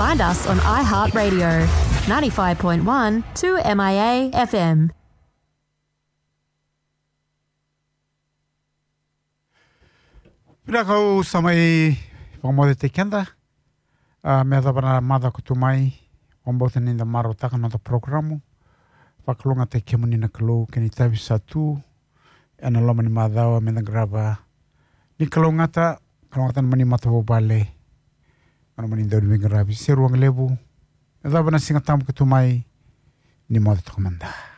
Find us on iHeartRadio, 95.1 2MIA FM. Pira kau samai pamode te kenda. Mea tabana mada kutumai. Ombote ninda maro taka nota programu. Pakalunga te kemuni na kalau keni tabi satu. Ana loma ni madawa mena grava. Ni kalau ngata mani matawo bale. Ana mani daudi mengrabi. Seruang lebu. Mea tabana singa tamu kutumai. Ni moda tokamanda.